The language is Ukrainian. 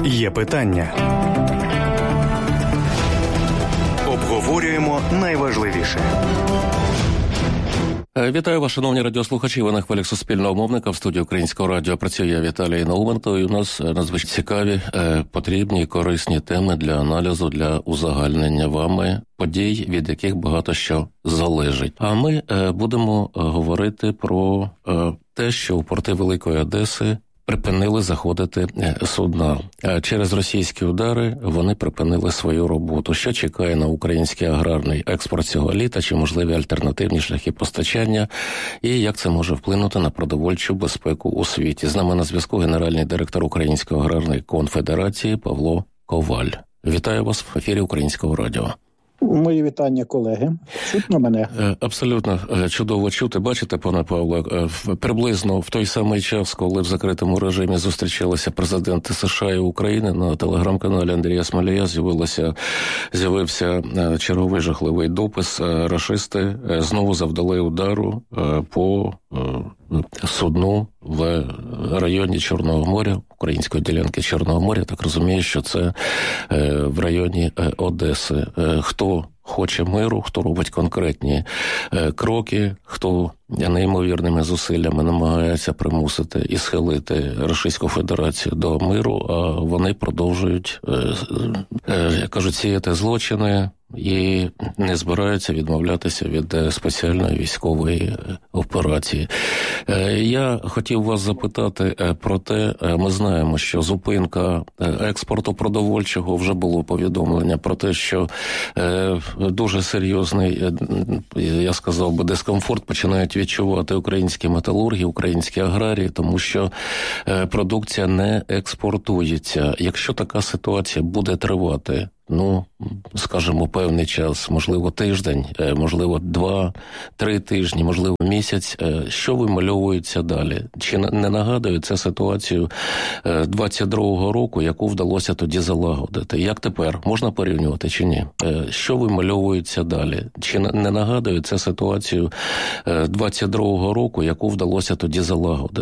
Є питання. Обговорюємо найважливіше. Вітаю вас, шановні радіослухачі. Ви на хвилях Суспільного мовника. В студії Українського радіо працює я, Віталій Науменко. І у нас надзвичайно цікаві, потрібні і корисні теми для аналізу, для узагальнення вами подій, від яких багато що залежить. А ми будемо говорити про те, що у порти Великої Одеси припинили заходити судна. Через російські удари вони припинили свою роботу. Що чекає на український аграрний експорт цього літа, чи можливі альтернативні шляхи постачання, і як це може вплинути на продовольчу безпеку у світі. З нами на зв'язку генеральний директор Української аграрної конфедерації Павло Коваль. Вітаю вас в ефірі Українського радіо. Мої вітання, колеги. Чутно мене? Абсолютно чудово чути. Бачите, пане Павло, приблизно в той самий час, коли в закритому режимі зустрічалися президенти США і України, на телеграм-каналі Андрія Смолія з'явився черговий жахливий допис. Рашисти знову завдали удару по судну в районі Чорного моря, української ділянки Чорного моря. Так розумію, що це в районі Одеси. Хто хоче миру, хто робить конкретні кроки, хто неймовірними зусиллями намагається примусити і схилити Російську Федерацію до миру, а вони продовжують, як кажуть, сіяти злочини і не збираються відмовлятися від спеціальної військової операції. Я хотів вас запитати про те, ми знаємо, що зупинка експорту продовольчого, вже було повідомлення про те, що дуже серйозний, я сказав би, дискомфорт починають відчувати українські металурги, українські аграрії, тому що продукція не експортується. Якщо така ситуація буде тривати, скажімо, певний час, можливо, тиждень, можливо, 2-3 тижні, можливо, місяць, що вимальовується далі? Чи не нагадує це ситуацію 22-го року, яку вдалося тоді залагодити? Як тепер? Можна порівнювати чи ні? Що вимальовується далі? Чи не нагадує це ситуацію 22-го року, яку вдалося тоді залагодити?